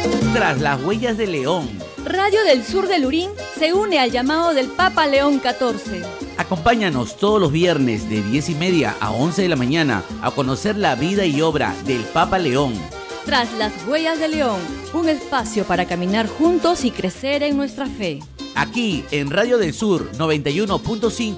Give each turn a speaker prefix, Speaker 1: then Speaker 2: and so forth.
Speaker 1: Tras las huellas de León.
Speaker 2: Radio del Sur de Lurín se une al llamado del Papa León XIV.
Speaker 1: Acompáñanos todos los viernes de 10:30 a 11 de la mañana a conocer la vida y obra del Papa León.
Speaker 2: Tras las huellas de León, un espacio para caminar juntos y crecer en nuestra fe.
Speaker 1: Aquí en Radio del Sur 91.5.